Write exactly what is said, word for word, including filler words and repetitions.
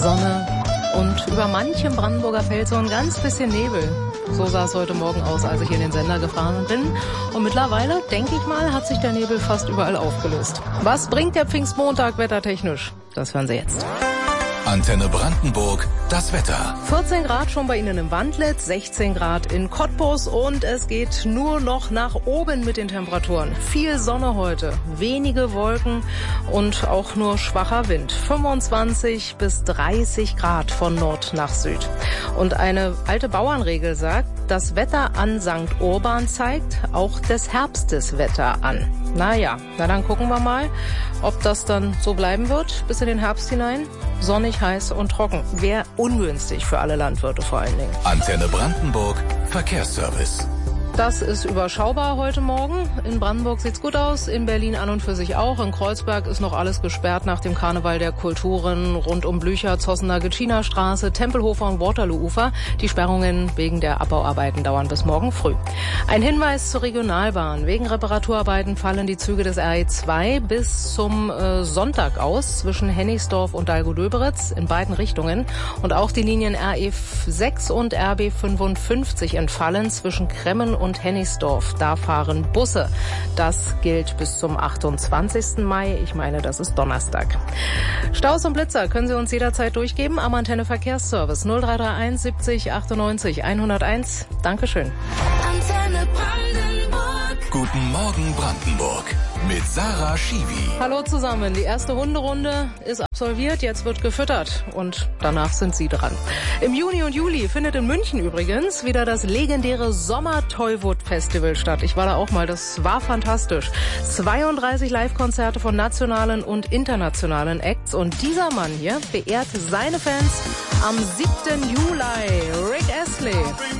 Sonne und über manchem Brandenburger Feld so ein ganz bisschen Nebel. So sah es heute Morgen aus, als ich in den Sender gefahren bin. Und mittlerweile, denke ich mal, hat sich der Nebel fast überall aufgelöst. Was bringt der Pfingstmontag wettertechnisch? Das hören Sie jetzt. Antenne Brandenburg, das Wetter. vierzehn Grad schon bei Ihnen im Wandlitz, sechzehn Grad in Cottbus und es geht nur noch nach oben mit den Temperaturen. Viel Sonne heute, wenige Wolken und auch nur schwacher Wind. fünfundzwanzig bis dreißig Grad von Nord nach Süd. Und eine alte Bauernregel sagt, das Wetter an Sankt Urban zeigt auch des Herbstes Wetter an. Naja, na dann gucken wir mal, ob das dann so bleiben wird bis in den Herbst hinein. Sonnig, heiß und trocken. Wäre ungünstig für alle Landwirte vor allen Dingen. Antenne Brandenburg, Verkehrsservice. Das ist überschaubar heute Morgen. In Brandenburg sieht's gut aus, in Berlin an und für sich auch. In Kreuzberg ist noch alles gesperrt nach dem Karneval der Kulturen rund um Blücher, Zossener, Gitschiner Straße, Tempelhofer und Waterloo-Ufer. Die Sperrungen wegen der Abbauarbeiten dauern bis morgen früh. Ein Hinweis zur Regionalbahn. Wegen Reparaturarbeiten fallen die Züge des R E zwei bis zum äh, Sonntag aus zwischen Hennigsdorf und Dahlgow-Döberitz in beiden Richtungen. Und auch die Linien R E sechs und R B fünfundfünfzig entfallen zwischen Kremmen und Hennigsdorf. Da fahren Busse. Das gilt bis zum achtundzwanzigsten Mai. Ich meine, das ist Donnerstag. Staus und Blitzer können Sie uns jederzeit durchgeben am Antenne Verkehrsservice null drei drei eins siebzig achtundneunzig hunderteins. Dankeschön. Antenne Brandenburg. Guten Morgen Brandenburg mit Sarah Schiwi. Hallo zusammen. Die erste Hunderunde ist absolviert. Jetzt wird gefüttert und danach sind Sie dran. Im Juni und Juli findet in München übrigens wieder das legendäre Sommer-Tollwood-Festival statt. Ich war da auch mal. Das war fantastisch. zweiunddreißig Live-Konzerte von nationalen und internationalen Acts. Und dieser Mann hier beehrt seine Fans am siebten Juli. Rick Astley.